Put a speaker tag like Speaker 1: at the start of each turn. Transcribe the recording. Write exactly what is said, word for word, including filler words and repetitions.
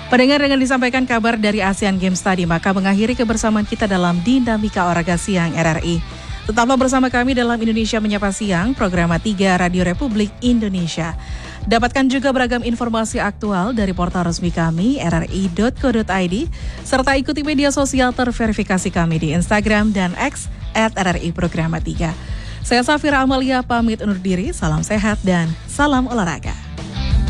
Speaker 1: Pendengar, dengan disampaikan kabar dari Asian Games tadi, maka mengakhiri kebersamaan kita dalam Dinamika Olahraga Siang R R I. Tetaplah bersama kami dalam Indonesia Menyapa Siang, program tiga Radio Republik Indonesia. Dapatkan juga beragam informasi aktual dari portal resmi kami r r i dot co dot i d, serta ikuti media sosial terverifikasi kami di Instagram dan X at R R I Programa tiga. Saya Safira Amalia pamit undur diri, salam sehat dan salam olahraga.